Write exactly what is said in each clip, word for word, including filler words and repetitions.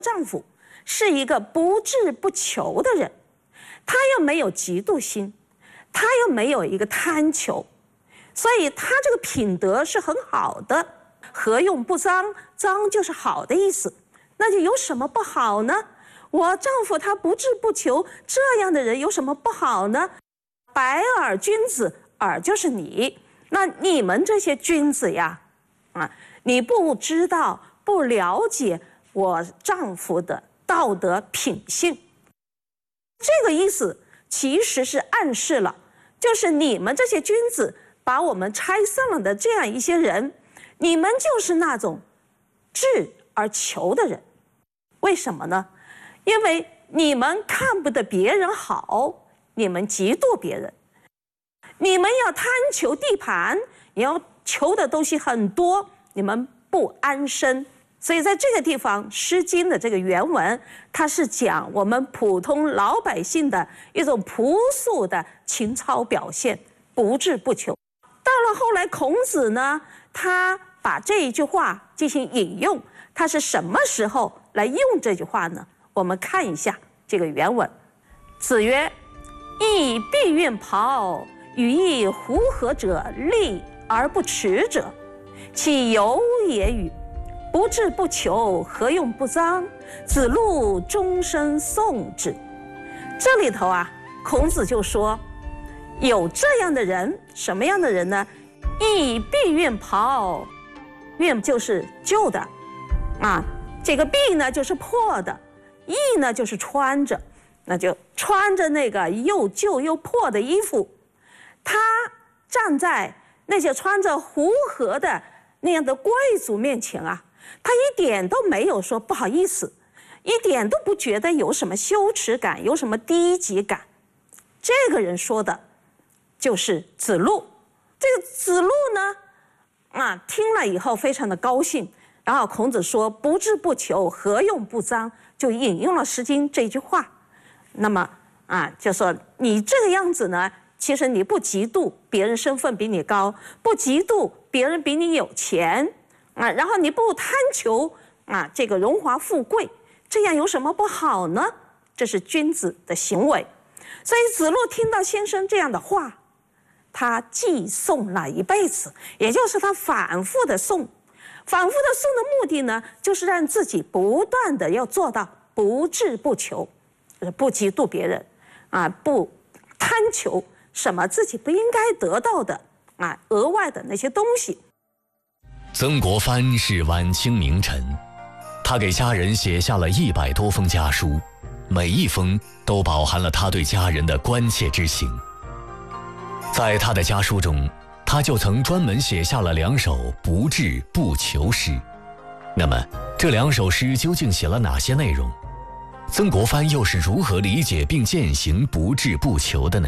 丈夫是一个不志不求的人，他又没有嫉妒心，他又没有一个贪求，所以他这个品德是很好的。何用不彰？彰就是好的意思，那就有什么不好呢？我丈夫他不志不求，这样的人有什么不好呢？白耳君子，耳就是你，那你们这些君子呀，啊，你不知道不了解我丈夫的道德品性，这个意思其实是暗示了，就是你们这些君子把我们拆散了的这样一些人，你们就是那种志而求的人。为什么呢？因为你们看不得别人好，你们嫉妒别人，你们要贪求地盘，也要求的东西很多，你们不安身。所以在这个地方，《诗经》的这个原文，它是讲我们普通老百姓的一种朴素的情操表现，不志不求。到了后来，孔子呢，他把这一句话进行引用，他是什么时候来用这句话呢？我们看一下这个原文。子曰：“亦必运袍，与亦狐貉者立而不耻者，其由也与？不志不求，何用不彰？子路终身颂之。”这里头啊，孔子就说，有这样的人，什么样的人呢？亦必运袍，运就是旧的，啊，这个必呢就是破的，亦呢就是穿着，那就穿着那个又旧又破的衣服，他站在那些穿着狐貉的那样的贵族面前啊，他一点都没有说不好意思，一点都不觉得有什么羞耻感，有什么低级感。这个人说的就是子路。这个子路呢，啊，听了以后非常的高兴。然后孔子说：“不志不求，何用不彰？”就引用了《诗经》这句话。那么啊，就说你这个样子呢，其实你不嫉妒别人身份比你高，不嫉妒别人比你有钱啊，然后你不贪求啊这个荣华富贵，这样有什么不好呢？这是君子的行为。所以子路听到先生这样的话，他记诵了一辈子，也就是他反复的诵。反复的诵的目的呢，就是让自己不断的要做到不志不求，就是不嫉妒别人，啊，不贪求什么自己不应该得到的啊额外的那些东西。 曾国藩是晚清名臣，他给家人写下了一百多封家书，每一封都饱含了他对家人的关切之情。在他的家书中，他就曾专门写下了两首不志不求诗。那么这两首诗究竟写了哪些内容？曾国藩又是如何理解并践行不志不求的呢？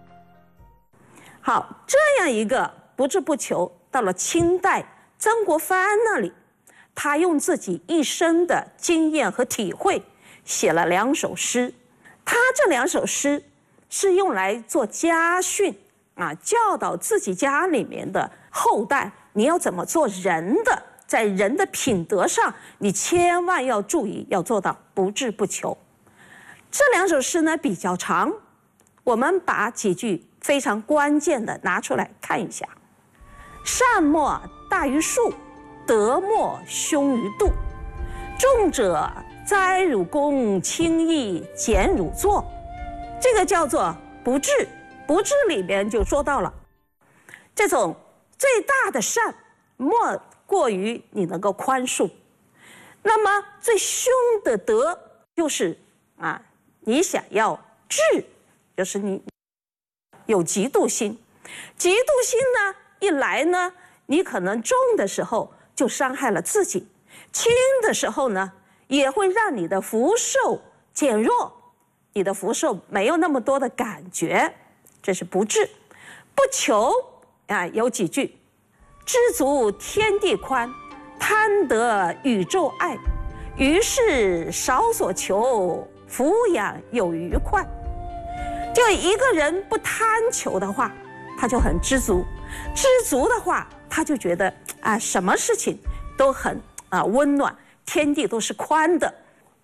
好，这样一个不志不求，到了清代曾国藩那里，他用自己一生的经验和体会写了两首诗。他这两首诗是用来做家训啊，教导自己家里面的后代，你要怎么做人的，在人的品德上，你千万要注意，要做到不志不求。这两首诗呢比较长，我们把几句非常关键的拿出来看一下。善莫大于树，德莫凶于度。重者栽汝躬，轻易简汝作。这个叫做不志。不志里边就说到了，这种最大的善莫过于你能够宽恕，那么最凶的德就是啊，你想要智，就是你有嫉妒心。嫉妒心呢一来呢，你可能重的时候就伤害了自己，轻的时候呢也会让你的福寿减弱，你的福寿没有那么多的感觉。这是不志。不求啊，有几句：知足天地宽，贪得宇宙爱，于是少所求，俯仰有余快。就一个人不贪求的话，他就很知足；知足的话，他就觉得啊，什么事情都很啊温暖，天地都是宽的。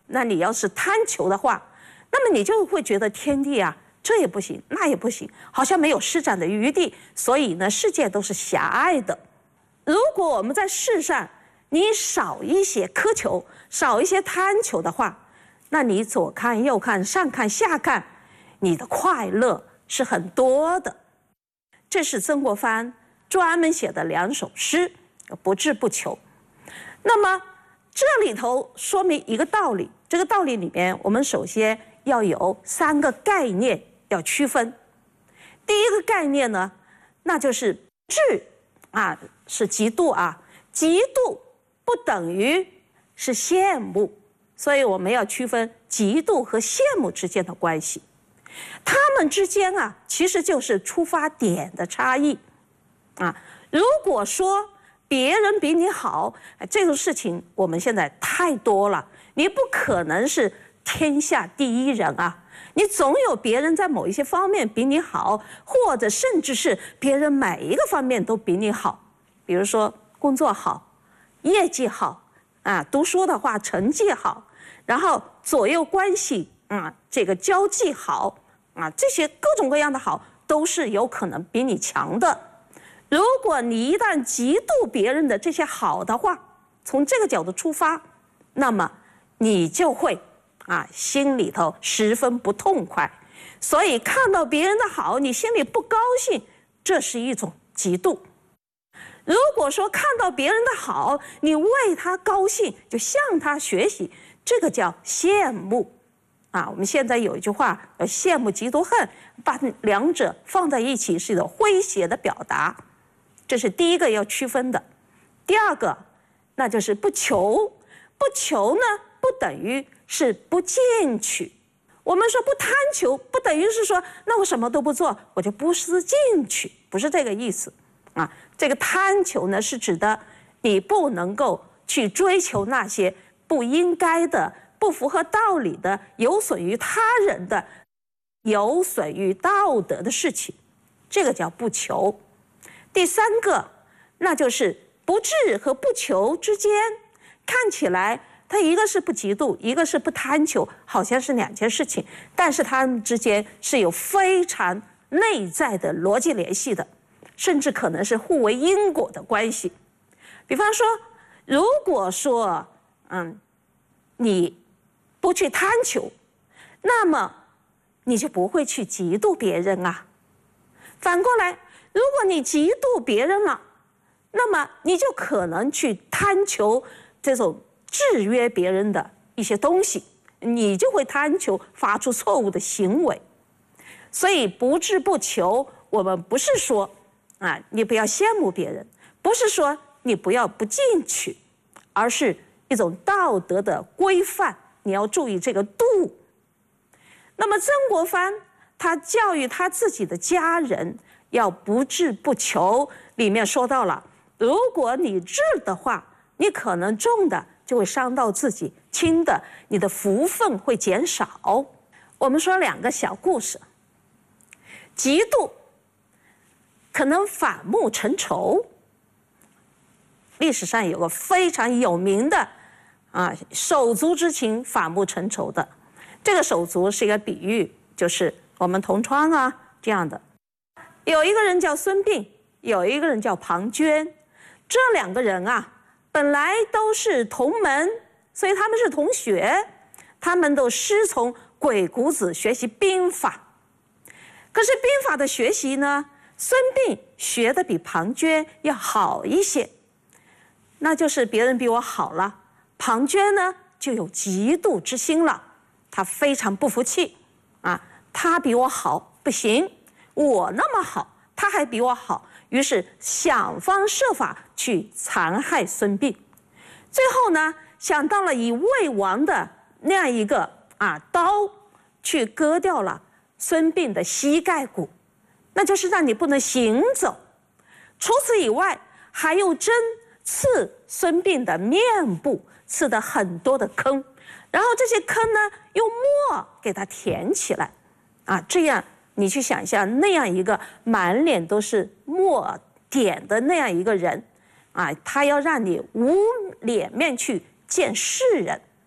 那你要是贪求的话，那么你就会觉得天地啊，这也不行，那也不行，好像没有施展的余地，所以呢，世界都是狭隘的。如果我们在世上你少一些苛求，少一些贪求的话，那你左看右看上看下看，你的快乐是很多的。这是曾国藩专门写的两首诗，不志不求。那么这里头说明一个道理，这个道理里面我们首先要有三个概念要区分。第一个概念呢，那就是志啊，是嫉妒啊，嫉妒不等于是羡慕，所以我们要区分嫉妒和羡慕之间的关系。他们之间啊，其实就是出发点的差异啊。如果说别人比你好，这个事情我们现在太多了，你不可能是天下第一人啊。你总有别人在某一些方面比你好，或者甚至是别人每一个方面都比你好。比如说工作好，业绩好啊，读书的话成绩好，然后左右关系啊，这个交际好啊，这些各种各样的好都是有可能比你强的。如果你一旦嫉妒别人的这些好的话，从这个角度出发，那么你就会啊，心里头十分不痛快。所以看到别人的好，你心里不高兴，这是一种嫉妒。如果说看到别人的好，你为他高兴，就向他学习，这个叫羡慕啊。我们现在有一句话叫羡慕嫉妒恨，把两者放在一起是一种诙谐的表达，这是第一个要区分的。第二个，那就是不求。不求呢，不等于是不进取。我们说不贪求，不等于是说那我什么都不做，我就不思进取，不是这个意思啊。这个贪求呢，是指的你不能够去追求那些不应该的、不符合道理的、有损于他人的、有损于道德的事情，这个叫不求。第三个，那就是不志和不求之间，看起来它一个是不嫉妒，一个是不贪求，好像是两件事情，但是它们之间是有非常内在的逻辑联系的，甚至可能是互为因果的关系。比方说，如果说嗯，你不去贪求，那么你就不会去嫉妒别人啊。反过来，如果你嫉妒别人了，那么你就可能去贪求这种制约别人的一些东西，你就会贪求发出错误的行为。所以不志不求，我们不是说啊你不要羡慕别人，不是说你不要不进取，而是一种道德的规范，你要注意这个度。那么曾国藩他教育他自己的家人要不志不求，里面说到了，如果你志的话，你可能重的就会伤到自己，轻的你的福分会减少。我们说两个小故事。嫉妒可能反目成仇。历史上有个非常有名的啊手足之情反目成仇的，这个手足是一个比喻，就是我们同窗啊这样的。有一个人叫孙膑，有一个人叫庞涓，这两个人啊本来都是同门，所以他们是同学，他们都师从鬼谷子学习兵法。可是兵法的学习呢，孙膑学的比庞涓要好一些，那就是别人比我好了，庞涓呢就有嫉妒之心了，他非常不服气啊，他比我好不行，我那么好，他还比我好，于是想方设法去残害孙膑。最后呢，想到了以魏王的那样一个啊刀去割掉了孙膑的膝盖骨，那就是让你不能行走。除此以外，还用针刺孙膑的面部，刺的很多的坑，然后这些坑呢用墨给它填起来啊，这样你去想象那样一个满脸都是墨点的那样一个人啊，他要让你无脸面去见世人。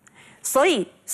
所以